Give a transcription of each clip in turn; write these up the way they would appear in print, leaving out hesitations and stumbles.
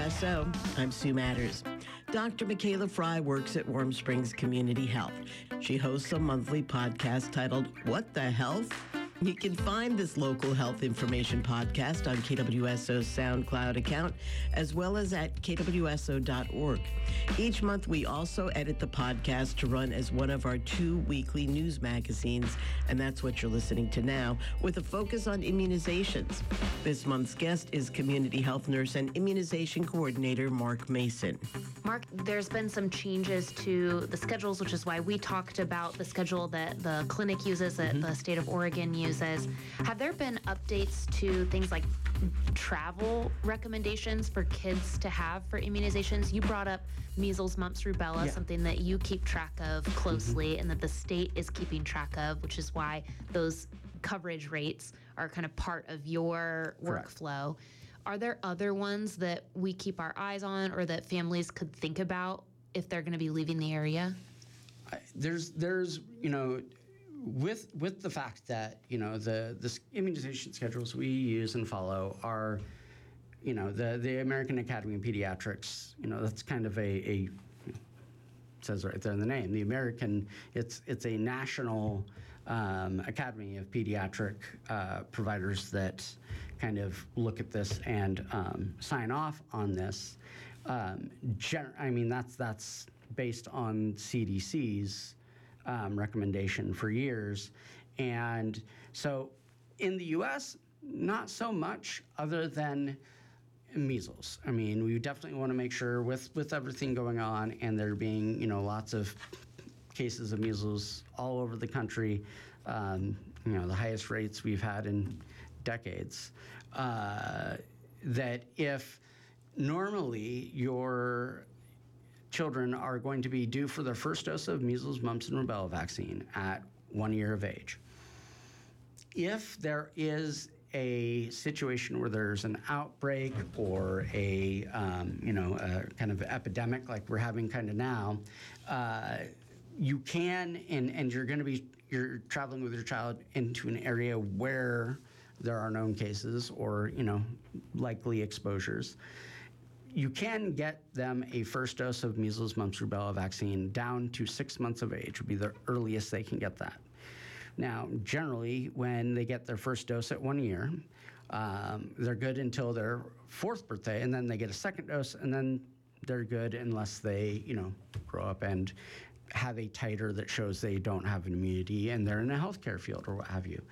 KWSO, I'm Sue Matters. Dr. Michaela Fry works at Warm Springs Community Health. She hosts a monthly podcast titled What the Health? You can find this local health information podcast on KWSO's SoundCloud account, as well as at kwso.org. Each month, we also edit the podcast to run as one of our 2 weekly news magazines, and that's what you're listening to now, with a focus on immunizations. This month's guest is community health nurse and immunization coordinator Mark Mason. Mark, there's been some changes to the schedules, which is why we talked about the schedule that the clinic uses, that the state of Oregon uses. Have there been updates to things like travel recommendations for kids to have for immunizations? You brought up measles, mumps, rubella, something that you keep track of closely and that the state is keeping track of, which is why those coverage rates are kind of part of your workflow. Are there other ones that we keep our eyes on or that families could think about if they're going to be leaving the area? There's with the fact that, the immunization schedules we use and follow are, the American Academy of Pediatrics, that's kind of it says right there in the name, the American, it's a national Academy of Pediatric providers that kind of look at this and sign off on this. That's based on CDC's recommendation for years. And so in the U.S., not so much other than measles. I mean, we definitely want to make sure with everything going on and there being, lots of cases of measles all over the country, the highest rates we've had in decades, that if normally your children are going to be due for their first dose of measles, mumps, and rubella vaccine at 1 year of age. If there is a situation where there's an outbreak or a kind of epidemic like we're having kind of now, you can and you're traveling with your child into an area where there are known cases or likely exposures. You can get them a first dose of measles, mumps, rubella vaccine down to 6 months of age would be the earliest they can get that. Now, generally, when they get their first dose at 1 year, they're good until their 4th birthday, and then they get a second dose, and then they're good unless they, grow up and have a titer that shows they don't have an immunity and they're in a healthcare field or what have you.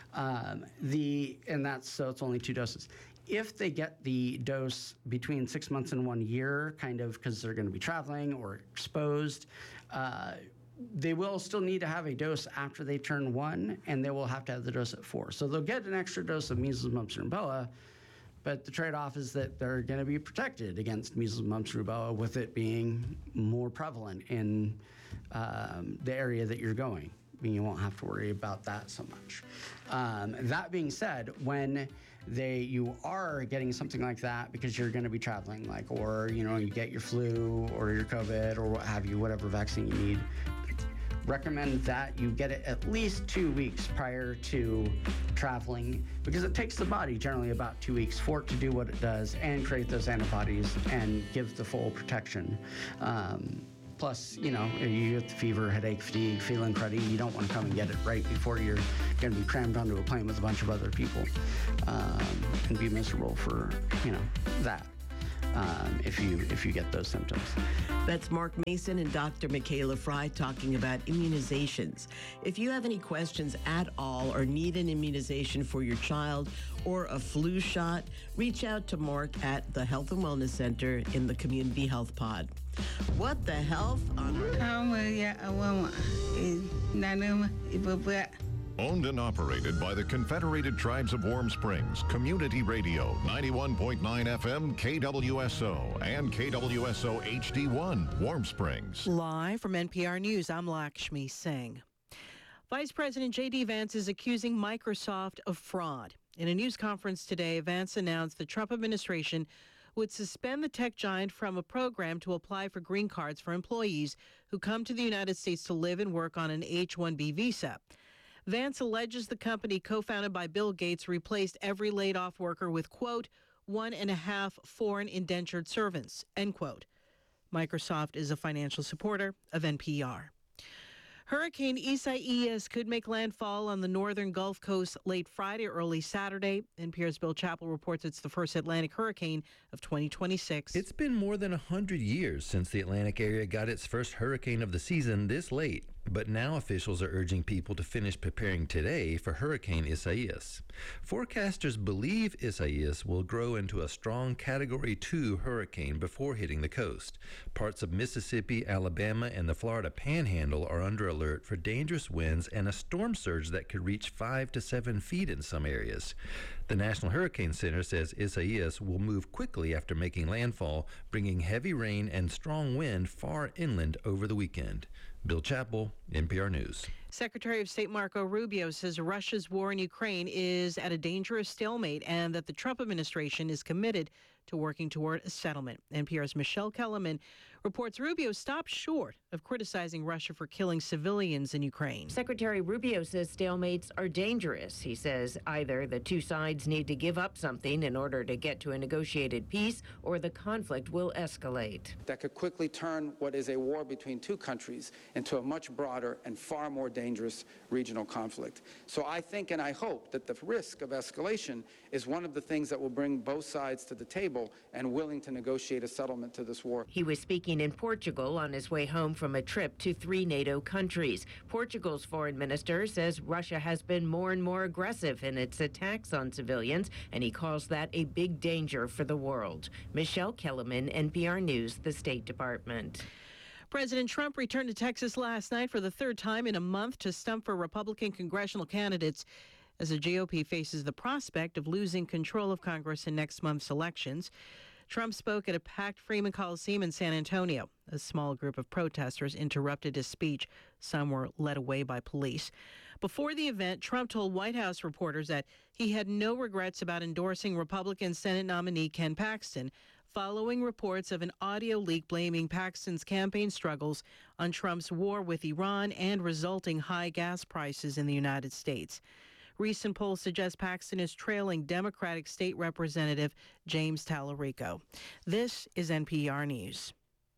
So it's only 2 doses. If they get the dose between 6 months and 1 year, kind of because they're going to be traveling or exposed, they will still need to have a dose after they turn 1, and they will have to have the dose at 4. So they'll get an extra dose of measles, mumps, and rubella, but the trade-off is that they're going to be protected against measles, mumps, rubella with it being more prevalent in the area that you're going. I mean, you won't have to worry about that so much. That being said, when you are getting something like that because you're going to be traveling, or you get your flu or your COVID or what have you, whatever vaccine you need, recommend that you get it at least 2 weeks prior to traveling, because it takes the body generally about 2 weeks for it to do what it does and create those antibodies and give the full protection. Plus, you get the fever, headache, fatigue, feeling cruddy. You don't want to come and get it right before you're going to be crammed onto a plane with a bunch of other people and be miserable for, that if you get those symptoms. That's Mark Mason and Dr. Michaela Fry talking about immunizations. If you have any questions at all or need an immunization for your child or a flu shot, reach out to Mark at the Health and Wellness Center in the Community Health Pod. What the health on Owned and operated by the Confederated Tribes of Warm Springs, Community Radio, 91.9 FM, KWSO, and KWSO HD1, Warm Springs. Live from NPR News, I'm Lakshmi Singh. Vice President J.D. Vance is accusing Microsoft of fraud. In a news conference today, Vance announced the Trump administration would suspend the tech giant from a program to apply for green cards for employees who come to the United States to live and work on an H-1B visa. Vance alleges the company co-founded by Bill Gates replaced every laid-off worker with, quote, 1.5 foreign indentured servants, end quote. Microsoft is a financial supporter of NPR. Hurricane Isaias could make landfall on the northern Gulf Coast late Friday, early Saturday. NPR's Bill Chappell reports it's the first Atlantic hurricane of 2026. It's been more than 100 years since the Atlantic area got its first hurricane of the season this late. But now officials are urging people to finish preparing today for Hurricane Isaias. Forecasters believe Isaias will grow into a strong Category 2 hurricane before hitting the coast. Parts of Mississippi, Alabama, and the Florida Panhandle are under alert for dangerous winds and a storm surge that could reach 5 to 7 feet in some areas. The National Hurricane Center says Isaias will move quickly after making landfall, bringing heavy rain and strong wind far inland over the weekend. Bill Chappell, NPR News. Secretary of State Marco Rubio says Russia's war in Ukraine is at a dangerous stalemate and that the Trump administration is committed to working toward a settlement. NPR's Michelle Kellerman reports Rubio stopped short of criticizing Russia for killing civilians in Ukraine. Secretary Rubio says stalemates are dangerous. He says either the two sides need to give up something in order to get to a negotiated peace, or the conflict will escalate. That could quickly turn what is a war between two countries into a much broader and far more dangerous regional conflict. So I think and I hope that the risk of escalation is one of the things that will bring both sides to the table and willing to negotiate a settlement to this war. He was speaking in Portugal on his way home from a trip to 3 NATO countries. Portugal's foreign minister says Russia has been more and more aggressive in its attacks on civilians, and he calls that a big danger for the world. Michelle Kellerman, NPR News, the State Department. President Trump returned to Texas last night for the third time in a month to stump for Republican congressional candidates as the GOP faces the prospect of losing control of Congress in next month's elections. Trump spoke at a packed Freeman Coliseum in San Antonio. A small group of protesters interrupted his speech. Some were led away by police. Before the event, Trump told White House reporters that he had no regrets about endorsing Republican Senate nominee Ken Paxton, following reports of an audio leak blaming Paxton's campaign struggles on Trump's war with Iran and resulting high gas prices in the United States. Recent polls suggest Paxton is trailing Democratic State Representative James Tallarico. This is NPR News.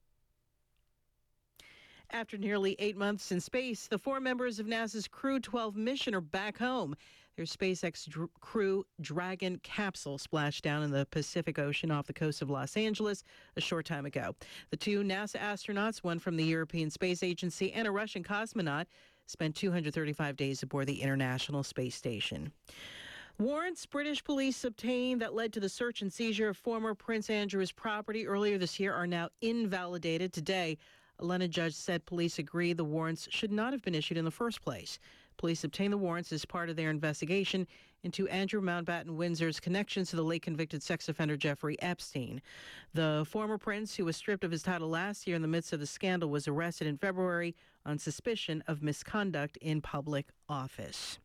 After nearly 8 months in space, the 4 members of NASA's Crew 12 mission are back home. Their SpaceX Crew Dragon capsule splashed down in the Pacific Ocean off the coast of Los Angeles a short time ago. The 2 NASA astronauts, one from the European Space Agency and a Russian cosmonaut, spent 235 days aboard the International Space Station. Warrants British police obtained that led to the search and seizure of former Prince Andrew's property earlier this year are now invalidated. Today, a London judge said police agree the warrants should not have been issued in the first place. Police obtained the warrants as part of their investigation into Andrew Mountbatten Windsor's connections to the late convicted sex offender Jeffrey Epstein. The former prince, who was stripped of his title last year in the midst of the scandal, was arrested in February on suspicion of misconduct in public office.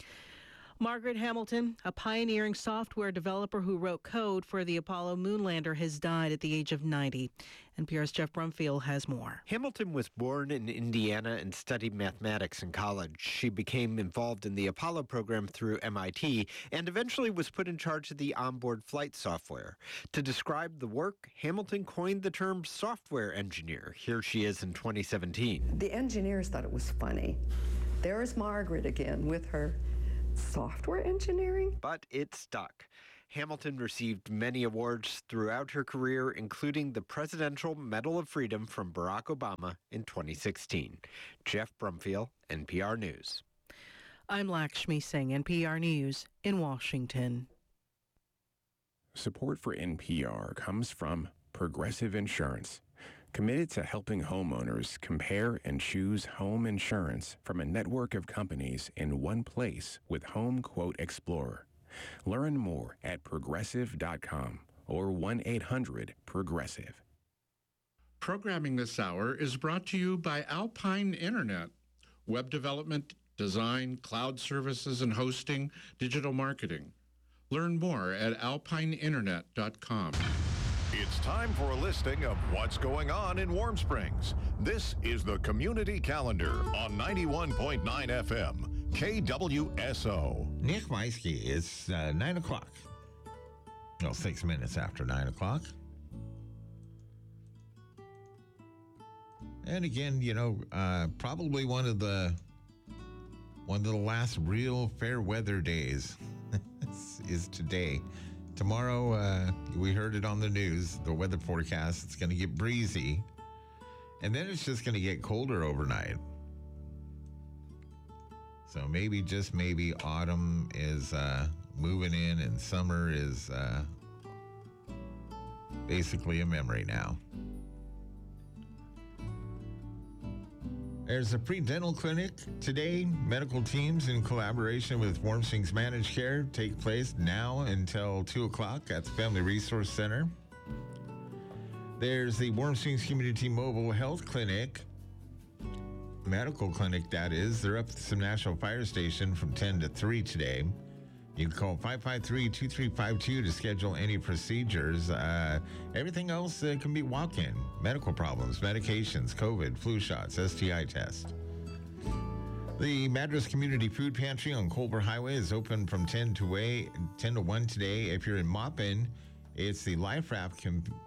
Margaret Hamilton, a pioneering software developer who wrote code for the Apollo moonlander, has died at the age of 90. NPR's Jeff Brumfield has more. Hamilton was born in Indiana and studied mathematics in college. She became involved in the Apollo program through MIT and eventually was put in charge of the onboard flight software. To describe the work, Hamilton coined the term software engineer. Here she is in 2017. The engineers thought it was funny. There's Margaret again with her software engineering? But it stuck. Hamilton received many awards throughout her career, including the Presidential Medal of Freedom from Barack Obama in 2016. Jeff Brumfield, NPR News. I'm Lakshmi Singh, NPR News in Washington. Support for NPR comes from Progressive Insurance, committed to helping homeowners compare and choose home insurance from a network of companies in one place with Home Quote Explorer. Learn more at progressive.com or 1-800-PROGRESSIVE. Programming this hour is brought to you by Alpine Internet. Web development, design, cloud services and hosting, digital marketing. Learn more at alpineinternet.com. It's time for a listing of what's going on in Warm Springs. This is the Community Calendar on 91.9 FM, KWSO. Nick Weisky, it's 9 o'clock. Well, 6 minutes after 9 o'clock. And again, probably one of the last real fair weather days is today. Tomorrow, we heard it on the news, the weather forecast, it's going to get breezy. And then it's just going to get colder overnight. So maybe, just maybe, autumn is moving in and summer is basically a memory now. There's a free dental clinic today. Medical teams in collaboration with Warm Springs Managed Care take place now until 2 o'clock at the Family Resource Center. There's the Warm Springs Community Mobile Health Clinic, medical clinic that is. They're up at the National Fire Station from 10 to 3 today. You can call 553-2352 to schedule any procedures. Everything else can be walk-in. Medical problems, medications, COVID, flu shots, STI test. The Madras Community Food Pantry on Culver Highway is open from 10 to 1 today. If you're in Maupin, it's the Life Raft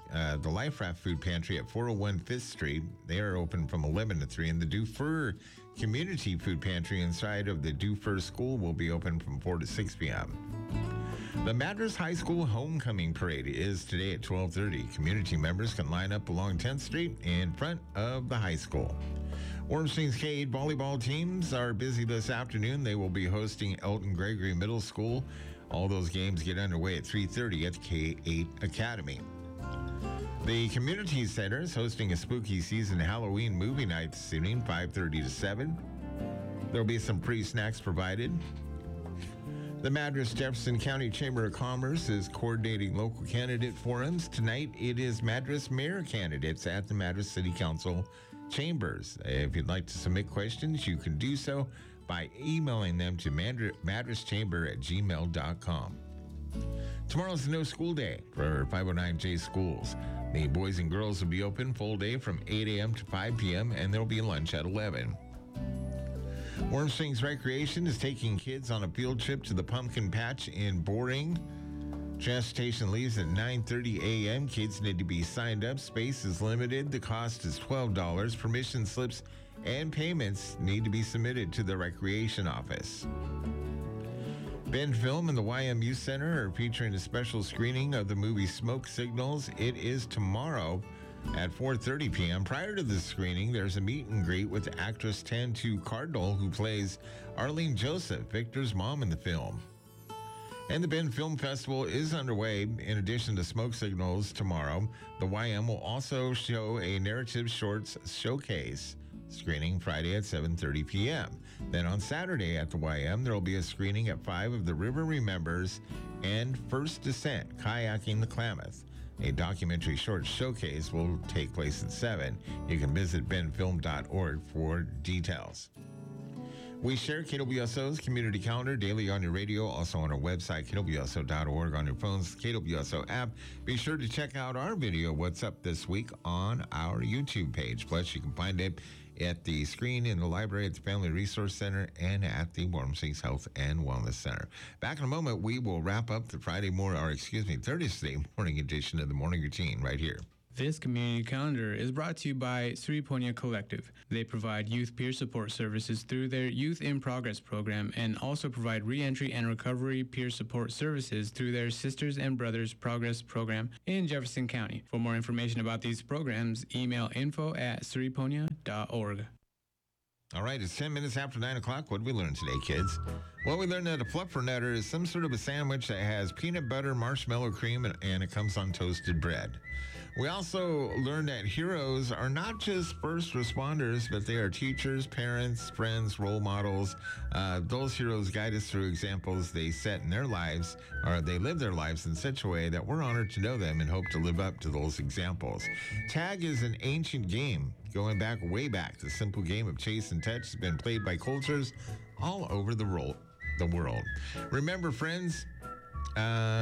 Food Pantry at 401 5th Street. They are open from 11 to 3. And the Dufur Community Food Pantry inside of the Dufur School will be open from 4 to 6 p.m. The Madras High School Homecoming Parade is today at 12:30. Community members can line up along 10th Street in front of the high school. Warm Springs K-8 volleyball teams are busy this afternoon. They will be hosting Elton Gregory Middle School. All those games get underway at 3:30 at the K-8 Academy. The Community Center is hosting a spooky season Halloween movie night this evening, 5:30 to 7. There'll be some free snacks provided. The Madras Jefferson County Chamber of Commerce is coordinating local candidate forums. Tonight, it is Madras mayor candidates at the Madras City Council chambers. If you'd like to submit questions, you can do so by emailing them to madraschamber@gmail.com. Tomorrow's no school day for 509J schools. The boys and girls will be open full day from 8 a.m. to 5 p.m. and there'll be lunch at 11. Warm Springs Recreation is taking kids on a field trip to the Pumpkin Patch in Boring. Transportation leaves at 9:30 a.m. Kids need to be signed up. Space is limited. The cost is $12. Permission slips and payments need to be submitted to the Recreation Office. Ben Film and the YM Youth Center are featuring a special screening of the movie Smoke Signals. It is tomorrow at 4:30 p.m. Prior to the screening, there's a meet and greet with actress Tantu Cardinal, who plays Arlene Joseph, Victor's mom in the film. And the Ben Film Festival is underway. In addition to Smoke Signals tomorrow, the YM will also show a narrative shorts showcase screening Friday at 7:30 p.m. Then on Saturday at the YM, there will be a screening at 5 of The River Remembers and First Descent, Kayaking the Klamath. A documentary short showcase will take place at 7. You can visit benfilm.org for details. We share KWSO's community calendar daily on your radio, also on our website, kwso.org, on your phone's KWSO app. Be sure to check out our video, What's Up This Week, on our YouTube page. Plus, you can find it at the screen in the library at the Family Resource Center and at the Warm Springs Health and Wellness Center. Back in a moment, we will wrap up the Thursday morning edition of the Morning Routine right here. This community calendar is brought to you by Sri Ponya Collective. They provide youth peer support services through their Youth in Progress program and also provide reentry and recovery peer support services through their Sisters and Brothers Progress program in Jefferson County. For more information about these programs, email info@sriponya.org. All right, it's 10 minutes after 9 o'clock. What did we learn today, kids? Well, we learned that a fluffernutter is some sort of a sandwich that has peanut butter, marshmallow cream, and it comes on toasted bread. We also learned that heroes are not just first responders, but they are teachers, parents, friends, role models. Those heroes guide us through examples they set in their lives, or they live their lives in such a way that we're honored to know them and hope to live up to those examples. Tag is an ancient game going way back. The simple game of chase and touch has been played by cultures all over the world. Remember, friends,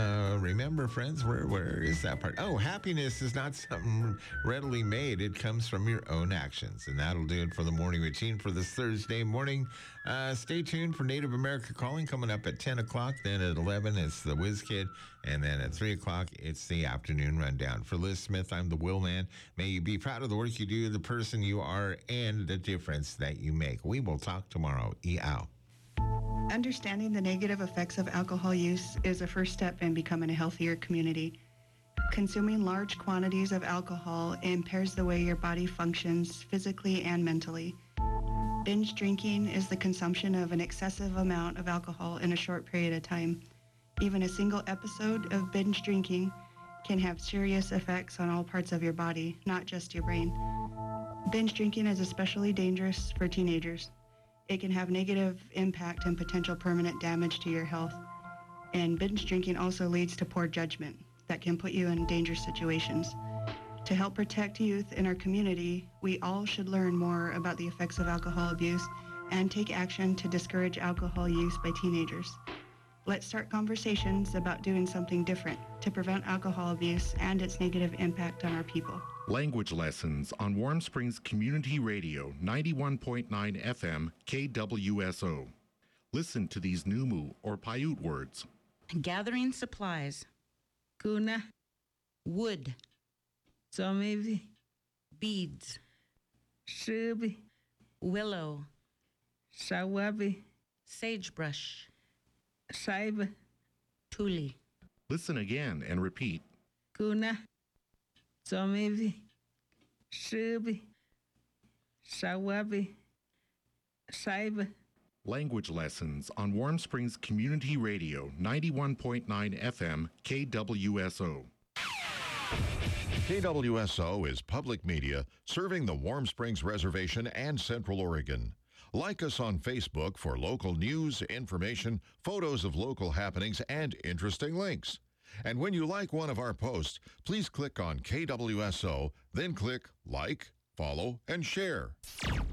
remember, friends, where is that part? Oh, happiness is not something readily made. It comes from your own actions. And that'll do it for the morning routine for this Thursday morning. Stay tuned for Native America Calling coming up at 10 o'clock. Then at 11, it's the Whiz Kid. And then at 3 o'clock, it's the afternoon rundown. For Liz Smith, I'm the Will Man. May you be proud of the work you do, the person you are, and the difference that you make. We will talk tomorrow. E-ow. Understanding the negative effects of alcohol use is a first step in becoming a healthier community. Consuming large quantities of alcohol impairs the way your body functions physically and mentally. Binge drinking is the consumption of an excessive amount of alcohol in a short period of time. Even a single episode of binge drinking can have serious effects on all parts of your body, not just your brain. Binge drinking is especially dangerous for teenagers. It can have negative impact and potential permanent damage to your health. And binge drinking also leads to poor judgment that can put you in dangerous situations. To help protect youth in our community, we all should learn more about the effects of alcohol abuse and take action to discourage alcohol use by teenagers. Let's start conversations about doing something different to prevent alcohol abuse and its negative impact on our people. Language lessons on Warm Springs Community Radio, 91.9 FM, KWSO. Listen to these Numu or Paiute words. Gathering supplies. Kuna, wood. Somevi, beads. Shubi, willow. Shawabi, sagebrush. Shaiba, tuli. Listen again and repeat. Kuna, somevi, shubi, shawabi, shaiba. Language lessons on Warm Springs Community Radio, 91.9 FM, KWSO. KWSO is public media serving the Warm Springs Reservation and Central Oregon. Like us on Facebook for local news, information, photos of local happenings, and interesting links. And when you like one of our posts, please click on KWSO, then click like, follow, and share.